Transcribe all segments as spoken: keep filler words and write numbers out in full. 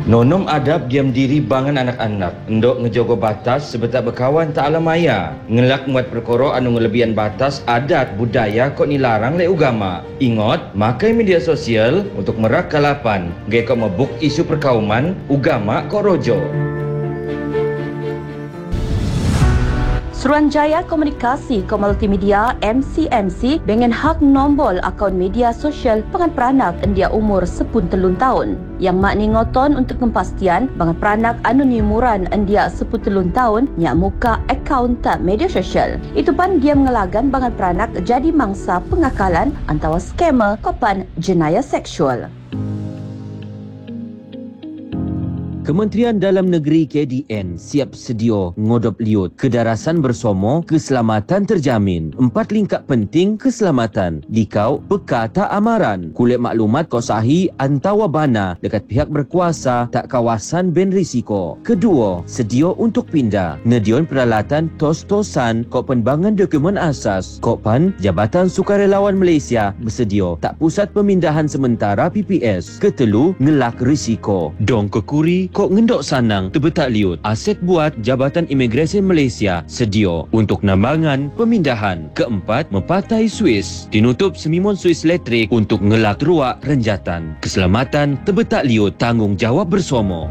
Nonom adab diam diri bangan anak-anak. Endok ngejogo batas sebetak berkawan tak alamaya. Ngelak muat perkara anu ngelebihan batas adat budaya kok nilarang le ugama. Ingat, makai media sosial untuk merak kalapan. Gaya kok mebuk isu perkauman, ugama kok rojo. Suruhanjaya Komunikasi ke Multimedia M C M C dengan hak nombor akaun media sosial pengan peranak endia umur sepuluh telun tahun. Yang makni ngoton untuk kepastian bangan peranak anu ni umuran endia sepuluh telun tahun nyak muka akaun tak media sosial. Itu pan dia mengelagan bangan peranak jadi mangsa pengakalan antara skamer kopan jenayah seksual. Kementerian Dalam Negeri K D N siap sedia ngodop liut kedarasan bersomo keselamatan terjamin. Empat lingkap penting keselamatan. Dikau peka tak amaran. Kulit maklumat kau sahi antawa bana dekat pihak berkuasa tak kawasan ben risiko. Kedua, sedia untuk pindah. Nedion peralatan tos-tosan kau penbangan dokumen asas. Kau pan Jabatan Sukarelawan Malaysia bersedia tak pusat pemindahan sementara P P S. Ketelu, ngelak risiko. Dong kekuri kok ngendok sanang terbetak liut. Aset buat Jabatan Imigresen Malaysia sedia untuk nambangan pemindahan. Keempat, mepatai Swiss. Dinutup semimon Swiss elektrik untuk ngelak ruak renjatan. Keselamatan terbetak liut tanggungjawab bersama.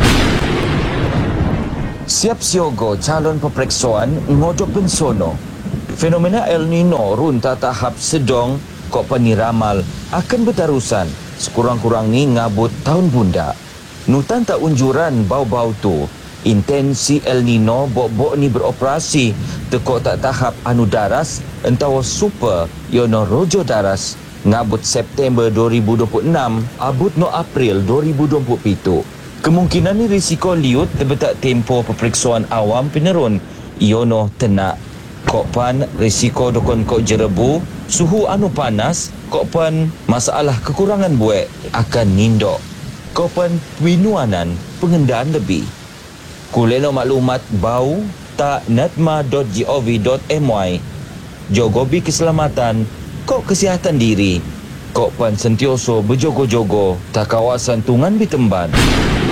Siap siaga calon peperiksaan ngodop pensono. Fenomena El Nino runta tahap sedang kok peniramal akan bertarusan sekurang-kurangnya ngabut tahun bunda. Nutan tak unjuran bau-bau tu. Intensi El Nino bok-bok ni beroperasi tekok tak tahap anu daras entawa super yono rojo daras ngabut September dua ribu dua puluh enam abut no April dua ribu dua puluh tujuh. Kemungkinan ni risiko liut terbetak tempoh peperiksaan awam penerun yono tenak. Kokpan risiko dokon kok jerebu, suhu anu panas, kokpan masalah kekurangan buat akan nindok. Kopan winuanan pengendaan lebih. Kuleno maklumat bau tak natma dot gov dot my. Jogobi keselamatan, kok kesihatan diri. Kopan sentioso berjogo-jogo tak kawasan tungan bitemban.